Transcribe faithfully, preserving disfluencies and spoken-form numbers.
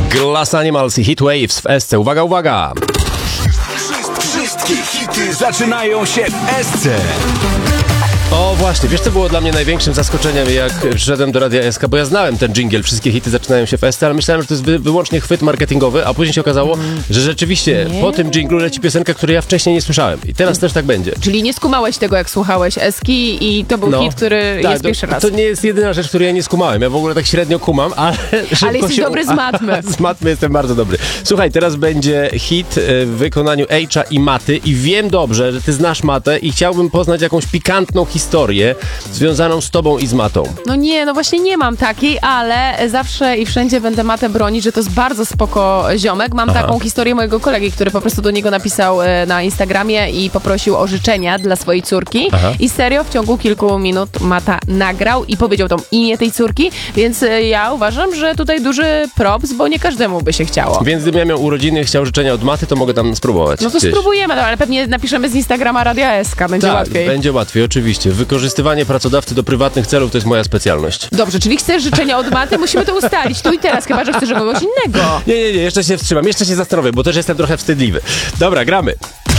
Glass Animals i Heat Waves w S C. Uwaga, uwaga! Wszystkie hity zaczynają się w S C. O właśnie, wiesz co było dla mnie największym zaskoczeniem, jak przyszedłem do Radia S K, bo ja znałem ten dżingiel, wszystkie hity zaczynają się w S C, ale myślałem, że to jest wy, wyłącznie chwyt marketingowy, a później się okazało, mm. że rzeczywiście nie. po tym dżinglu leci piosenka, której ja wcześniej nie słyszałem. I teraz też tak będzie. Czyli nie skumałeś tego, jak słuchałeś Eski i to był no, hit, który tak, jest to, pierwszy raz. To nie jest jedyna rzecz, której ja nie skumałem. Ja w ogóle tak średnio kumam, ale... Ale jesteś się... dobry z matmy. Z matmy jestem bardzo dobry. Słuchaj, teraz będzie hit w wykonaniu H'a i Maty i wiem dobrze, że ty znasz Matę i chciałbym poznać jakąś pikantną historię związaną z tobą i z Matą. No nie, no właśnie nie mam takiej, ale zawsze i wszędzie będę Matę bronić, że to jest bardzo spoko ziomek. Mam Aha. taką historię mojego kolegi, który po prostu do niego napisał na Instagramie i poprosił o życzenia dla swojej córki. Aha. I serio w ciągu kilku minut Mata nagrał i powiedział tam imię tej córki, więc ja uważam, że tutaj duży props, bo nie każdemu by się chciało. Więc gdybym ja miał urodziny i chciał życzenia od Maty, to mogę tam spróbować. No to gdzieś. spróbujemy, no, ale pewnie napiszemy z Instagrama Radia S K, będzie tak, łatwiej. będzie łatwiej, oczywiście. Wykorzystywanie pracodawcy do prywatnych celów to jest moja specjalność. Dobrze, czyli chcesz życzenia od Maty? Musimy to ustalić tu i teraz, chyba że chcesz kogoś innego. Nie, nie, nie, jeszcze się wstrzymam, jeszcze się zastanowię, bo też jestem trochę wstydliwy. Dobra, gramy.